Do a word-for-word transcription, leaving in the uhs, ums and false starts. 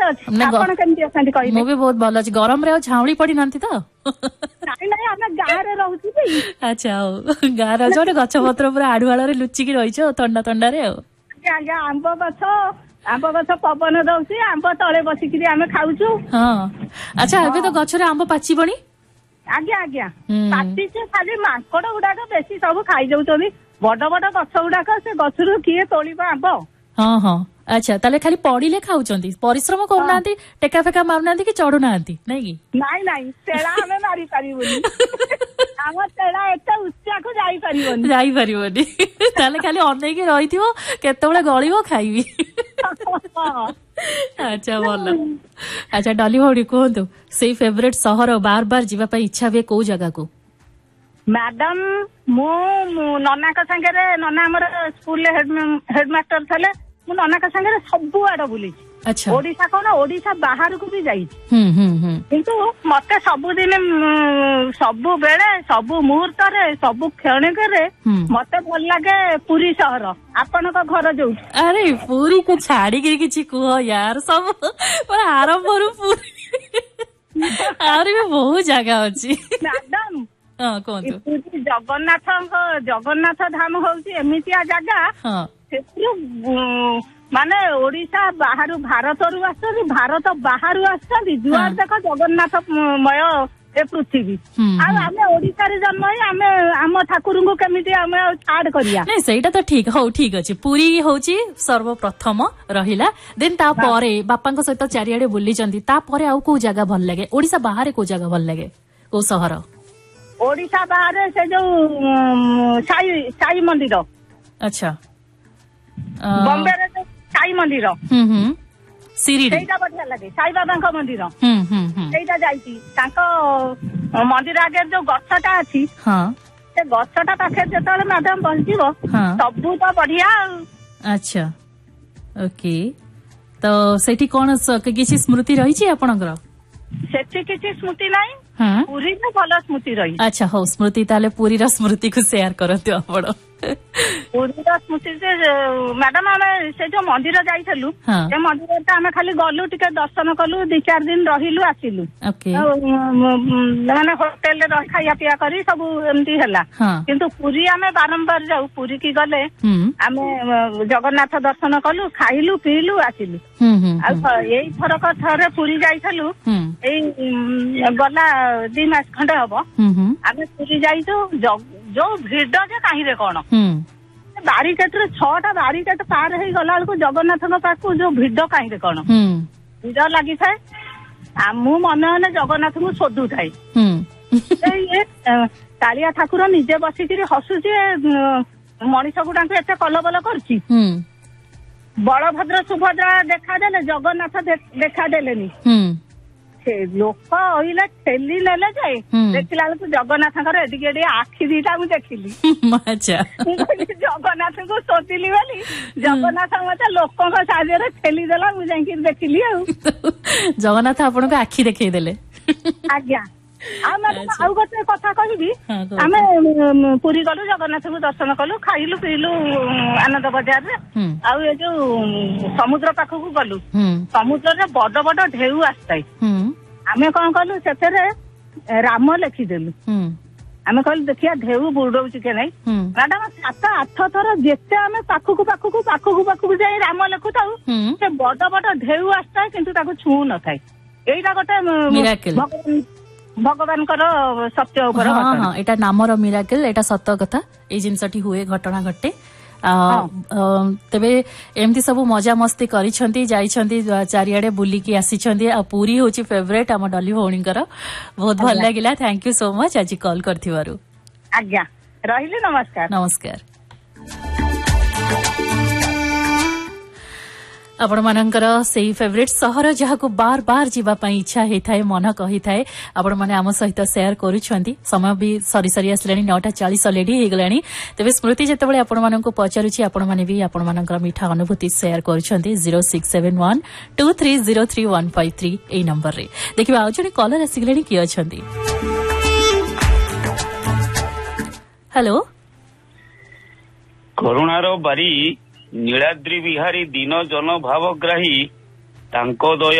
ଅଛି। ଆପଣ କେମିତି ଅଛନ୍ତି କହିଲେ? ମୁଁ ବି ବହୁତ ଭଲ ଅଛି। ଗରମରେ ଆଉ ଝାଉଁଳି ପଡି ନାହାନ୍ତି ତ? ନାଇଁ ନାଇଁ ଆମେ ଗାଁରେ ରହୁଛୁ। ଆଚ୍ଛା ହଉ, ଗାଁରେ ଅଛ ଗୋଟେ ଗଛ ପତ୍ର ପୁରା ଆଢୁଆଳରେ ଲୁଚିକି ରହିଛ ଥଣ୍ଡା ଥଣ୍ଡାରେ ଆଉ। ଆଜ୍ଞା ଆମ୍ବ ଗଛ ଆମ୍ବ ଗଛ ପବନ ଦଉଛି, ଆମ୍ବ ତଳେ ବସିକିରି ଆମେ ଖାଉଛୁ। ହଁ ଆଚ୍ଛା, ଏବେ ତ ଗଛରେ ଆମ୍ବ ପାଚିବଣି? ଆଜ୍ଞା ଆଜ୍ଞା ପାଚିଛି, ଖାଲି ମାଙ୍କଡ ଗୁଡାକ ବେଶୀ ସବୁ ଖାଇଯାଉଛନ୍ତି। ବଡ ବଡ ଗଛ ଗୁଡାକ, ସେ ଗଛରୁ କିଏ ତୋଳିବ ଆମ୍ବ। ହଁ ହଁ ଆଚ୍ଛା, ତାହେଲେ ଖାଲି ପଡିଲେ ଖାଉଛନ୍ତି, ପରିଶ୍ରମ କରୁନାହାନ୍ତି, ଟେକା ଫେକା ମାରୁନାହାନ୍ତି କି ଚଢୁନାହାନ୍ତି ନାଇଁ କି? ନାଇଁ ନାଇଁ ତେଳା ଆମେ ମାରି ପାରିବୁନି, ଆମ ତେଳା ଏତେ ଉଚ୍ଚାକୁ ଯାଇପାରିବନି ଯାଇପାରିବନି ତାହେଲେ ଖାଲି ଅନେଇକି ରହିଥିବ କେତେବେଳେ ଗଳିବ ଖାଇବି। ଆଚ୍ଛା ଭଲ। ଆଚ୍ଛା ଡଲି ଭଉଣୀ କୁହନ୍ତୁ, ସେଇ ଫେଭରେଟ ସହର ବାର ବାର ଯିବା ପାଇଁ ଇଚ୍ଛା ହୁଏ କୋଉ ଜାଗାକୁ? ମ୍ୟାଡାମ ମୁଁ ନନାଙ୍କ ସାଙ୍ଗରେ, ନନା ଆମର ସ୍କୁଲରେ ହେଡମାଷ୍ଟର ଥିଲେ, ମୁଁ ନନାଙ୍କ ସାଙ୍ଗରେ ସବୁଆଡେ ବୁଲିଛି। ଓଡିଶା କଣ, ଓଡିଶା ବାହାରକୁ ବି ଯାଇଛି। କିନ୍ତୁ ମତେ ସବୁଦିନ, ସବୁବେଳେ, ସବୁ ମୁହୂର୍ତ୍ତରେ, ସବୁ କ୍ଷଣିକରେ ମତେ ଭଲ ଲାଗେ ପୁରୀ ସହର। ଆପଣଙ୍କ ଘର ଯୋଉଠି? ଆରେ ପୁରୀକୁ ଛାଡିକି କିଛି କୁହ ୟାର, ସବୁ ପୁରା ଆରମ୍ଭରୁ ପୁରୀ, ଆହୁରି ବି ବହୁତ ଜାଗା ଅଛି ମ୍ୟାଡାମ। ହଁ କୁହନ୍ତୁ। ପୁରୀ ଜଗନ୍ନାଥଙ୍କ ଜଗନ୍ନାଥ ଧାମ ହଉଛି ଏମିତିଆ ଜାଗା, ସେଥିରୁ ମାନେ ଓଡିଶା ବାହାରୁ, ଭାରତରୁ ଆସୁଛନ୍ତି, ଭାରତ ବାହାରୁ ଆସୁଛନ୍ତି, ଯୁଆଡେ ଦେଖ ଜଗନ୍ନାଥମୟ ଏ ପୃଥିବୀ। ଆଉ ଆମେ ଓଡିଶାରେ ଜନ୍ମ ହେଇ ଆମେ ଆମ ଠାକୁରଙ୍କୁ କେମିତି ଆମେ ଆଉ ଛାଡ କରିବା? ନାଇଁ ସେଇଟା ତ ଠିକ। ହଉ ଠିକ ଅଛି, ପୁରୀ ହଉଛି ସର୍ବପ୍ରଥମ ରହିଲା, ଦେନ୍ ତାପରେ ବାପାଙ୍କ ସହିତ ଚାରିଆଡେ ବୁଲିଛନ୍ତି, ତାପରେ ଆଉ କୋଉ ଜାଗା ଭଲ ଲାଗେ? ଓଡିଶା ବାହାରେ କୋଉ ଜାଗା ଭଲ ଲାଗେ, କୋଉ ସହର? ଓଡିଶା ବାହାରେ ସେ ଯୋଉ ସାଇ ସାଇ ମନ୍ଦିର। ଆଚ୍ଛା ବମ୍ବେରେ ଯୋଉ ସାଇ ମନ୍ଦିର, ହୁଁ ହୁଁ ଶିରିଡି, ସେଇଟା ବଢିଆ ଲାଗେ। ସାଇ ବାବାଙ୍କ ମନ୍ଦିର, ହୁଁ ହୁଁ ହୁଁ ସେଇଟା ଯାଇଛି। ତାଙ୍କ ମନ୍ଦିର ଆଗରେ ଯୋଉ ଗଛଟା ଅଛି, ସେ ଗଛଟା ପାଖରେ ଯେତେବେଳେ ମ୍ୟାଡାମ ବସିଯିବ, ସବୁ ତ ବଢିଆ ଆଉ। ଆଚ୍ଛା ଓକେ, ତ ସେଠି କଣ କିଛି ସ୍ମୃତି ରହିଛି ଆପଣଙ୍କର? ସେଠି କିଛି ସ୍ମୃତି ନାହିଁ, ପୁରୀରେ ଭଲ ସ୍ମୃତି ରହିଛି। ଆଚ୍ଛା ହଉ, ସ୍ମୃତି ତାହେଲେ ପୁରୀର ସ୍ମୃତିକୁ ସେୟାର କରନ୍ତୁ ଆପଣ। ପୁରୀର ସ୍ମୃତି ଯେ ମ୍ୟାଡାମ, ଆମେ ସେ ଯୋଉ ମନ୍ଦିର ଯାଇଥିଲୁ, ସେ ମନ୍ଦିରରେ ଆମେ ଖାଲି ଗଲୁ, ଟିକେ ଦର୍ଶନ କଲୁ, ଦି ଚାରି ଦିନ ରହିଲୁ, ଆସିଲୁ। ମାନେ ହୋଟେଲରେ ରହି ଖାଇବା ପିଇବା କରି ସବୁ ଏମିତି ହେଲା। କିନ୍ତୁ ପୁରୀ ଆମେ ବାରମ୍ବାର ଯାଉ, ପୁରୀ କି ଗଲେ ଆମେ ଜଗନ୍ନାଥ ଦର୍ଶନ କଲୁ, ଖାଇଲୁ, ପିଇଲୁ, ଆସିଲୁ। ଆଉ ଏଇ ଥରକ ଥରେ ପୁରୀ ଯାଇଥିଲୁ, ଏଇ ଗଲା ଦି ମାସ ଖଣ୍ଡେ ହବ, ଆମେ ପୁରୀ ଯାଇଛୁ। ଯୋଉ ଭିଡ ଯେ କାହିଁରେ କଣ, ବାରିକେଟରେ ଛଅଟା ବାରିକେଟ ପାର ହେଇଗଲା ବେଳକୁ ଜଗନ୍ନାଥଙ୍କ ପାଖକୁ ଯୋଉ ଭିଡ କାହିଁରେ କଣ, ଭିଡ ଲାଗିଥାଏ। ଆଉ ମୁଁ ମନେ ମନେ ଜଗନ୍ନାଥଙ୍କୁ ଶୋଧୁଥାଏ, କାଳିଆ ଠାକୁର ନିଜେ ବସିକିରି ହସୁଛି, ମଣିଷ ଗୁଡାଙ୍କୁ ଏତେ କଲବଲ କରୁଛି। ବଳଭଦ୍ର ସୁଭଦ୍ରା ଦେଖାଦେଲେ, ଜଗନ୍ନାଥ ଦେଖାଦେଲେନି। ସେ ଲୋକ ଅଇଲେ ଠେଲି ନେଲେ ଯେ, ଦେଖିଲା ବେଳକୁ ଜଗନ୍ନାଥଙ୍କର ଏଟିକି ଏଠି ଆଖି ଦିଟା ମୁଁ ଦେଖିଲି। ଜଗନ୍ନାଥଙ୍କୁ ଶୋଧିଲି ବୋଲି ଜଗନ୍ନାଥ ମତେ ଲୋକଙ୍କ ସାହାଯ୍ୟରେ ଠେଲି ଦେଲା, ମୁଁ ଯାଇକି ଦେଖିଲି। ଆଉ ଜଗନ୍ନାଥ ଆପଣଙ୍କୁ ଆଖି ଦେଖେଇ ଦେଲେ? ଆଜ୍ଞା। ଆଉ ମ୍ୟାଡାମ ଆଉ ଗୋଟେ କଥା କହିବି, ଆମେ ପୁରୀ ଗଲୁ, ଜଗନ୍ନାଥଙ୍କୁ ଦର୍ଶନ କଲୁ, ଖାଇଲୁ, ପିଇଲୁ ଆନନ୍ଦ ବଜାରରେ। ଆଉ ଏ ଯୋଉ ସମୁଦ୍ର ପାଖକୁ ଗଲୁ, ସମୁଦ୍ରରେ ବଡ ବଡ ଢେଉ ଆସିଥାଏ। ଆମେ କଣ କଲୁ, ସେଥିରେ ରାମ ଲେଖିଦେଲୁ। ଆମେ କହିଲୁ ଦେଖିବା ଢେଉ ବୁଡଉଛି କି ନାଇଁ। ମ୍ୟାଡାମ ସାତ ଆଠ ଥର ଯେତେ ଆମେ ପାଖକୁ ପାଖକୁ ପାଖକୁ ପାଖକୁ ଯାଇ ରାମ ଲେଖୁଥାଉ, ସେ ବଡ ବଡ ଢେଉ ଆସିଥାଏ, କିନ୍ତୁ ତାକୁ ଛୁଁ ନଥାଏ। ଏଇଟା ଗୋଟେ ଭଗବାନଙ୍କର ସତ୍ୟ ଉପରେ। ହଁ ହଁ, ଏଇଟା ନାମର ମିରାକଲ, ଏଇଟା ସତ କଥା, ଏଇ ଜିନିଷଟି ହୁଏ, ଘଟଣା ଘଟେ। ତେବେ ଏମିତି ସବୁ ମଜା ମସ୍ତି କରିଛନ୍ତି, ଯାଇଛନ୍ତି ଚାରିଆଡେ ବୁଲିକି ଆସିଛନ୍ତି, ଆଉ ପୁରୀ ହଉଛି ଫେଭରେଟ ଆମ ଡଲି ଭଉଣୀଙ୍କର। ବହୁତ ଭଲ ଲାଗିଲା, ଥ୍ୟାଙ୍କ ୟୁ ସୋ ମଚ ଆଜି କଲ୍ କରିଥିବାରୁ। ଆଜ୍ଞା ରହିଲି, ନମସ୍କାର। ନମସ୍କାର। आपण मानकर सेही फेवरेट सहर जहां बार बार जीवा पई इच्छा हेथाय, मन कहिथाय, आपण माने आम सहित शेयर करूछंती। समय भी सरी सरी आसलानी, नौटा चालीस ऑलरेडी हे गलानी। तेबे स्मृति जेतेबेले आपण माननकु पचारुछि, आपण माने भी आपण मानकर मिठा अनुभूति share करूछंती zero six seven one two three zero three one five three ए नंबर रे। देखिबा आ जणी कॉलर आसिगलानी कि अछंती। हेलो, करुणारो बारी नीलाद्री बिहारी दीन जन भावग्राही तांको दया